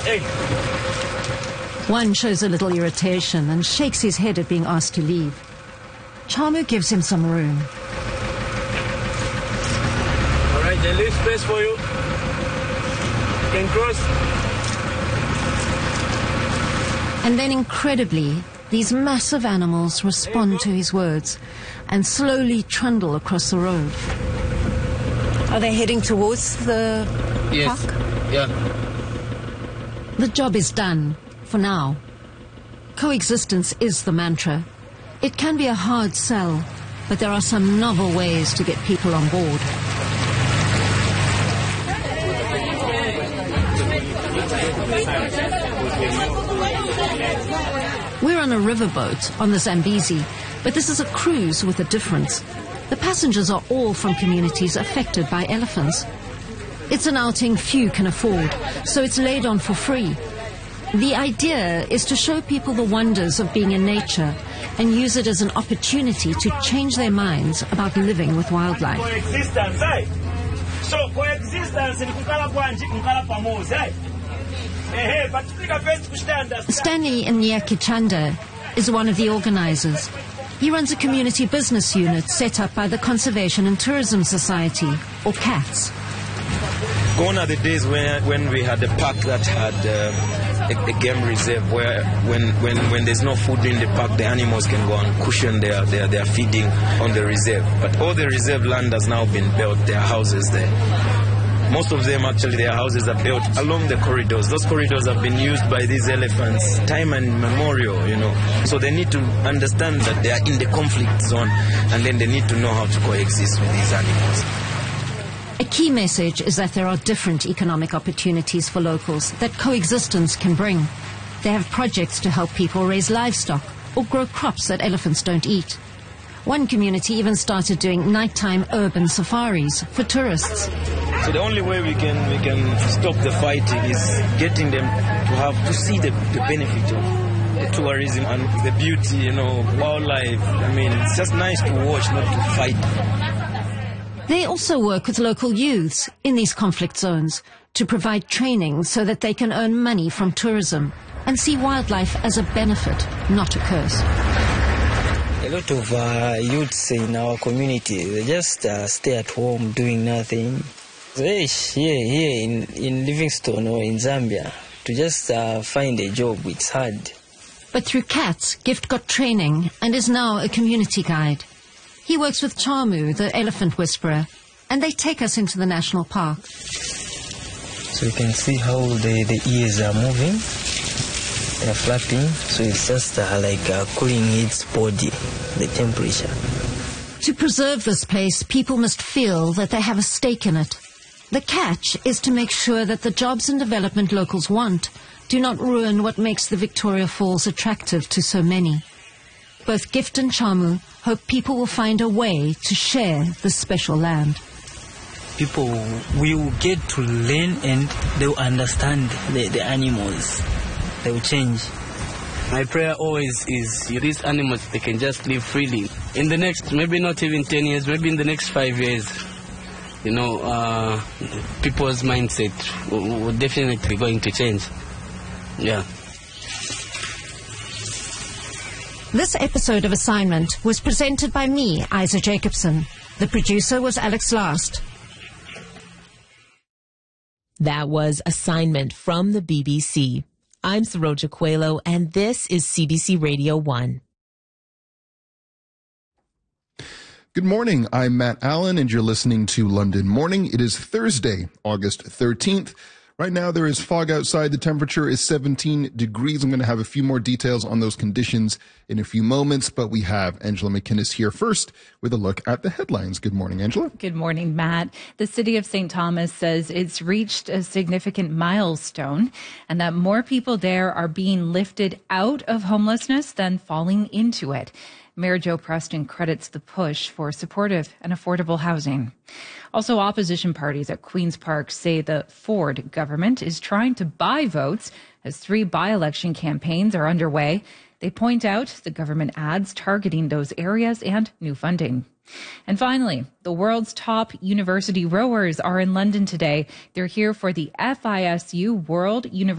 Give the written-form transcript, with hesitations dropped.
One shows a little irritation and shakes his head at being asked to leave. Chamu gives him some room. All right, they leave space for you. You can cross. And then incredibly, these massive animals respond to his words and slowly trundle across the road. Are they heading towards the park? Yeah. The job is done, for now. Coexistence is the mantra. It can be a hard sell, but there are some novel ways to get people on board. We're on a riverboat on the Zambezi, but this is a cruise with a difference. The passengers are all from communities affected by elephants. It's an outing few can afford, so it's laid on for free. The idea is to show people the wonders of being in nature and use it as an opportunity to change their minds about living with wildlife. Coexistence, eh? So coexistence ni kukala kwanji, kukala pamoja, eh? But first understand. Stanley Nyakichanda is one of the organizers. He runs a community business unit set up by the Conservation and Tourism Society, or CATS. Gone are the days when we had a park that had a game reserve where when there's no food in the park, the animals can go and cushion their feeding on the reserve. But all the reserve land has now been built, there are houses there. Most of them, actually, their houses are built along the corridors. Those corridors have been used by these elephants time and memorial, you know. So they need to understand that they are in the conflict zone, and then they need to know how to coexist with these animals. A key message is that there are different economic opportunities for locals that coexistence can bring. They have projects to help people raise livestock or grow crops that elephants don't eat. One community even started doing nighttime urban safaris for tourists. So the only way we can stop the fighting is getting them to see the benefit of the tourism and the beauty, you know, wildlife. I mean, it's just nice to watch, not to fight. They also work with local youths in these conflict zones to provide training so that they can earn money from tourism and see wildlife as a benefit, not a curse. A lot of youths in our community, they just stay at home doing nothing. Here in Livingstone or in Zambia, to just find a job, it's hard. But through CATS, Gift got training and is now a community guide. He works with Chamu, the elephant whisperer, and they take us into the national park. So you can see how the ears are moving. They're flapping, so it's just like cooling its body, the temperature. To preserve this place, people must feel that they have a stake in it. The catch is to make sure that the jobs and development locals want do not ruin what makes the Victoria Falls attractive to so many. Both Gift and Chamu hope people will find a way to share this special land. People will get to learn and they will understand the animals. They will change. My prayer always is these animals, they can just live freely. In the next, maybe not even 10 years, maybe in the next 5 years, you know, people's mindset will definitely going to change. Yeah. This episode of Assignment was presented by me, Isa Jacobson. The producer was Alex Last. That was Assignment from the BBC. I'm Saroja Coelho, and this is CBC Radio 1. Good morning. I'm Matt Allen, and you're listening to London Morning. It is Thursday, August 13th. Right now, there is fog outside. The temperature is 17 degrees. I'm going to have a few more details on those conditions in a few moments, but we have Angela McInnes here first with a look at the headlines. Good morning, Angela. Good morning, Matt. The city of St. Thomas says it's reached a significant milestone and that more people there are being lifted out of homelessness than falling into it. Mayor Joe Preston credits the push for supportive and affordable housing. Also, opposition parties at Queen's Park say the Ford government is trying to buy votes as 3 by-election campaigns are underway. They point out the government ads targeting those areas and new funding. And finally, the world's top university rowers are in London today. They're here for the FISU World University